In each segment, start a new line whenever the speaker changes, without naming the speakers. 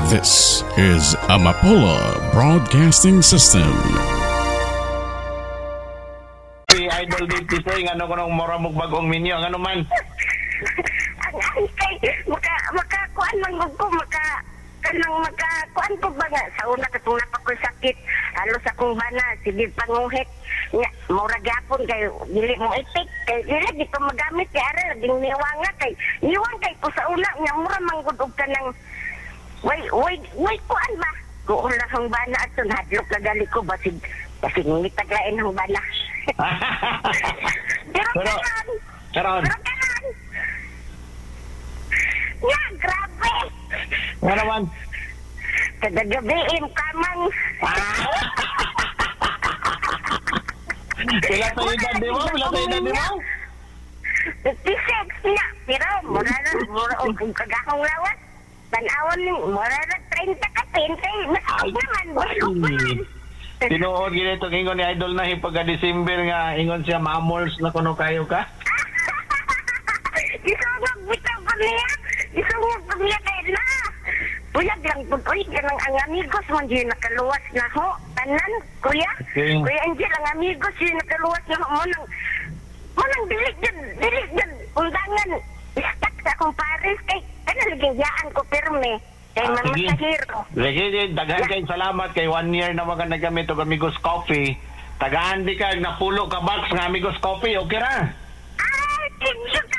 This is Amapola Broadcasting System.
Si Idol dito sa ano ko nung moramog bagong minyo, ano man.
Ang kay makakuan man ko makakuan ko ba nga sa una katong napakasakit halos akong bana sige panguhit nya mura gyapon kay dili mo itik kay dili dito magamit kay ara ding niwanga kay ko sa una nya mura manggud og kanang way kuan ba ko ulah ang bana ato hadlok na gali ko basig ngitaglain ang bana. Pero ya, grabe.
Ano naman?
Kada gabi, kamang.
Pila tayo edad di mo?
56 na. Pero, mura kung kagakong lawat. Tanawon mura na 30 ka, 20. Masakit naman, busok naman.
Tinuod ginito ingon ni Idol na pagka-December nga ingon siya mamols na kuno kayo ka?
Isungog bitaw pa niya. Isungog pa niya kayo na. Buyag lang po. Uy, ganang ang amigos mo dyan nakaluwas na ho. Tanan, kuya.
Okay.
Kuya Angel, ang amigos dyan nakaluwas na ho. Munang dilig dyan. Undangan. Istak sa akong pares. Kay, naligayaan ko pirme. Kay mamasahiro.
Sige, daghan kayong salamat kay 1 year na mga nagamit og Amigos Coffee. Tagaan di ka napulo ka box ng Amigos Coffee. Okay ra?
Thank you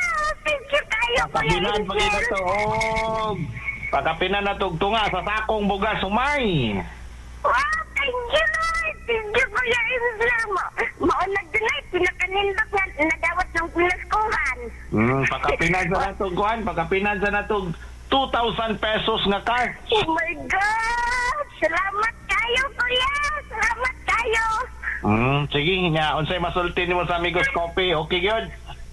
kayo, Kuya
Pagkapinan
Angel.
to. Pagkapinan na tunga sa sakong bugas sumay.
Wow, thank you, Kuya Angel. Maunag din ay pinakanindot na nadawat ng pinaskuhan.
Pagkapinan sa natong kuhan, pagkapinan sa natong 2,000 pesos nga card.
Oh my God! Salamat kayo, Kuya! Salamat kayo!
Sige nga, unsay masulti nimo sa Amigos Coffee. Okay, good?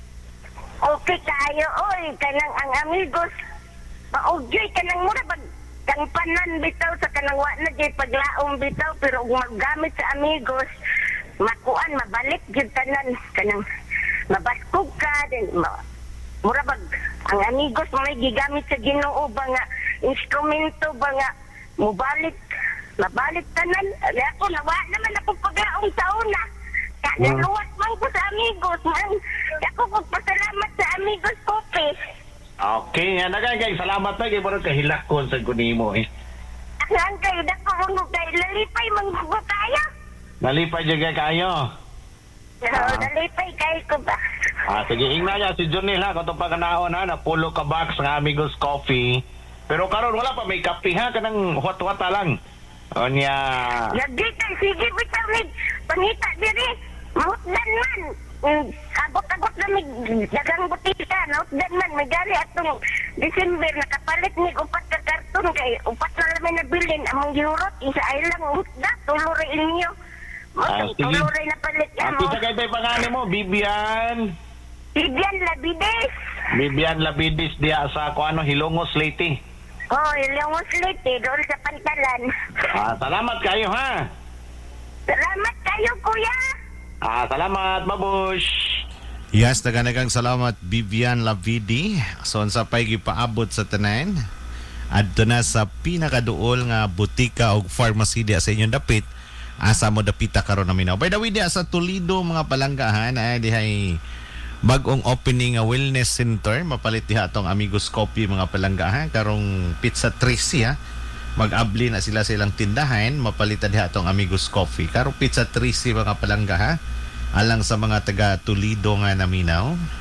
Okay kayo, oy. Kanang ang amigos. Maugyoy, kanang mura pag kang panan bitaw sa kanang wa na jay paglaom bitaw. Pero kung maggamit sa amigos, makuan, mabalik yun tanan. Kanang mabaskog ka, din, mura pag ang amigos may gigamit sa Ginoo ba nga instrumento ba nga mabalik tanan. Ako nawa naman ako paglaong sa una. Naluwas man ko sa amigos man. Ako magpasalamat sa Amigos Coffee.
Okay, nga nagay salamat na kay parang kahilakon sa kunimo eh.
Ang kayo dako mo kay lalipay manggugo tayo.
Nalipay jud kayo.
Lalipay kayo ko ba?
Sige, ingna niya si Jonel ha, katong pagkanaon ha, napulo ka box ng Amigos Coffee. Pero karon wala pa may kape ha, kanang hot-hota lang. O niya...
Nagdita, sige bitaw ni pangita diri. Mautdan man. Abot-abot na may dagang butika. Nautdan man. May gali atong December nakapalit ni upat ka karton kay upat na namin nabilin. Among giurot, isa ay lang utda. Tuluray inyo.
sige.
Tuluray na palit yan mo.
Pisa kayo tayo pangalan mo, Bibian
Labides.
Bibian Labidis diya sa Hilongos Leyte.
Oh, yung slit doon sa pantalan.
Salamat kayo ha.
Salamat kayo, Kuya.
Salamat, babush.
Yes, naganagang salamat Vivian Lavidi. So, sa pay gipaabot sa tanan. Adto na sa pinakaduol nga butika o pharmacy diya sa inyong dapit. Asa mo dapita karon naminaw. By the way, diya sa Toledo mga palanggahan ay dihay bagong opening nga wellness center. Mapalit diha atong Amigos Coffee mga palanggahan. Karong Pizza Tracy ha. Mag-abli na sila silang tindahan. Mapalitan diha atong Amigos Coffee. Karong Pizza Tracy mga palanggahan. Alang sa mga taga Toledo nga naminaw.